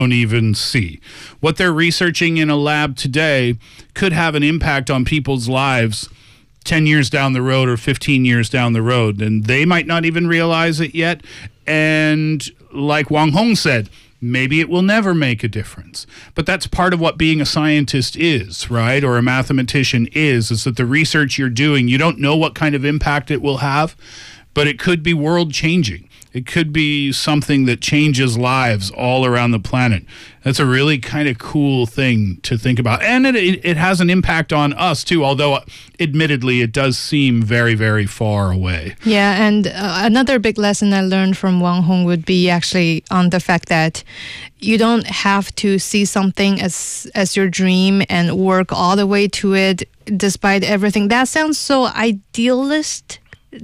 don't even see. What they're researching in a lab today could have an impact on people's lives 10 years down the road or 15 years down the road, and they might not even realize it yet. And like Wang Hong said, maybe it will never make a difference. But that's part of what being a scientist is, right? Or a mathematician is that the research you're doing, you don't know what kind of impact it will have, but it could be world-changing. It could be something that changes lives all around the planet. That's a really kind of cool thing to think about. And it has an impact on us, too, although admittedly it does seem very, very far away. Yeah, and another big lesson I learned from Wang Hong would be actually on the fact that you don't have to see something as your dream and work all the way to it despite everything. That sounds so idealistic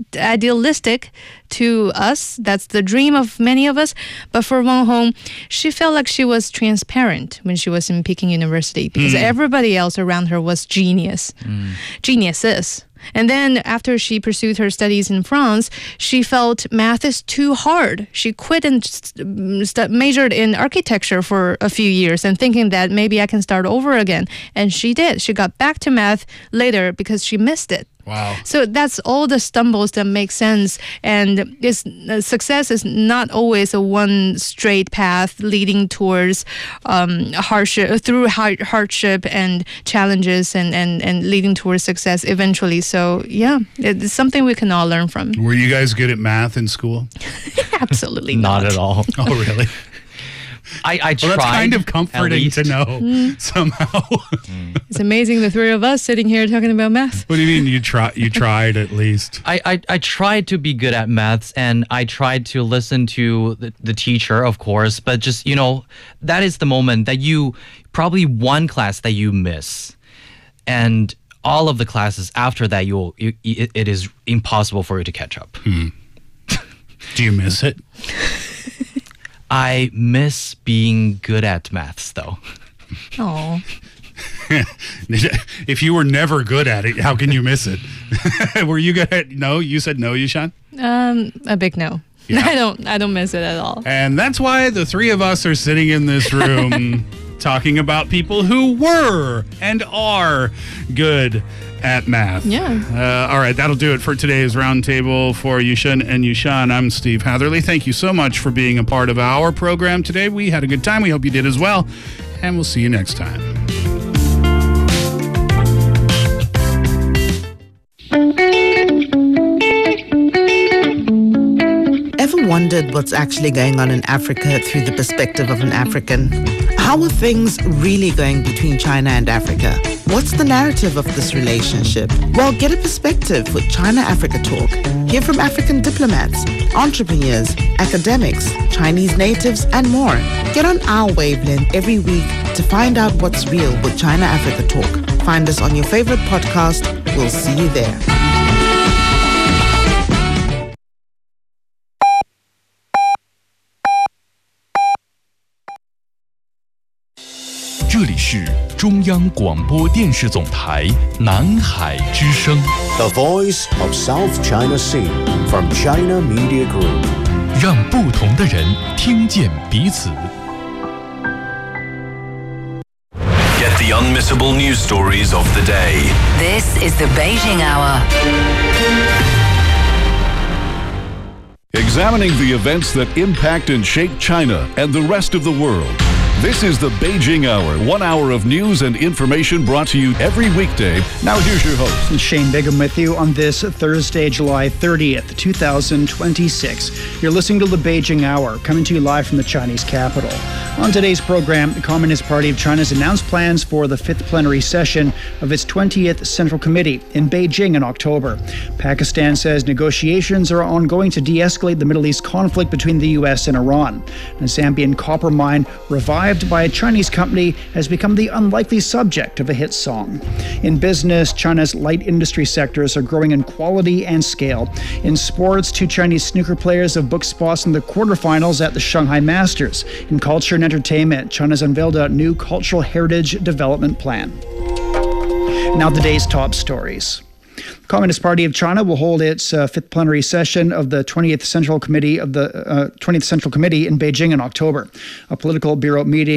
to us. That's the dream of many of us. But for Wang Hong, she felt like she was transparent when she was in Peking University because everybody else around her was geniuses. And then after she pursued her studies in France, she felt math is too hard. She quit and majored in architecture for a few years and thinking that maybe I can start over again. And she did. She got back to math later because she missed it. Wow. So that's all the stumbles that make sense. And success is not always a one straight path leading towards hardship and challenges and leading towards success eventually. So, yeah, it's something we can all learn from. Were you guys good at math in school? Absolutely not. Not at all. Oh, really? I tried. Well, that's kind of comforting to know somehow. It's amazing the three of us sitting here talking about math. What do you mean you tried at least? I tried to be good at maths, and I tried to listen to the teacher, of course, but just, that is the moment that you, probably one class that you miss, and all of the classes after that, it is impossible for you to catch up. Do you miss it? I miss being good at maths, though. Oh. If you were never good at it, how can you miss it? Were you good at no? You said no, Yushan? A big no. Yeah. I don't miss it at all. And that's why the three of us are sitting in this room talking about people who were and are good at math. Yeah. All right, that'll do it for today's roundtable for Yushan and Yushan. I'm Steve Hatherley. Thank you so much for being a part of our program today. We had a good time. We hope you did as well. And we'll see you next time. Ever wondered what's actually going on in Africa through the perspective of an African? How are things really going between China and Africa? What's the narrative of this relationship? Well, get a perspective with China-Africa Talk. Hear from African diplomats, entrepreneurs, academics, Chinese natives, and more. Get on our wavelength every week to find out what's real with China-Africa Talk. Find us on your favorite podcast. We'll see you there. 这里是中央广播电视总台南海之声 The Voice of South China Sea from China Media Group 让不同的人听见彼此 Get the unmissable news stories of the day. This is the Beijing Hour. Examining the events that impact and shape China and the rest of the world. This is the Beijing Hour, 1 hour of news and information brought to you every weekday. Now here's your host. Shane Bigham with you on this Thursday, July 30th, 2026. You're listening to the Beijing Hour, coming to you live from the Chinese capital. On today's program, the Communist Party of China's announced plans for the 5th plenary session of its 20th Central Committee in Beijing in October. Pakistan says negotiations are ongoing to de-escalate the Middle East conflict between the U.S. and Iran. A Zambian copper mine revived by a Chinese company has become the unlikely subject of a hit song. In business, China's light industry sectors are growing in quality and scale. In sports, 2 Chinese snooker players have booked spots in the quarterfinals at the Shanghai Masters. In culture and entertainment, China's unveiled a new cultural heritage development plan. Now the day's top stories. The Communist Party of China will hold its fifth plenary session of the 20th Central Committee in Beijing in October. A political bureau meeting